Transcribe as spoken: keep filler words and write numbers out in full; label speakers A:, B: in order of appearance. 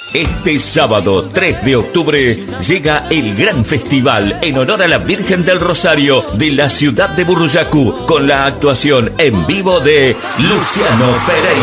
A: Este sábado tres de octubre llega el gran festival en honor a la Virgen del Rosario de la ciudad de Burruyacu con la actuación en vivo de Luciano Pereira.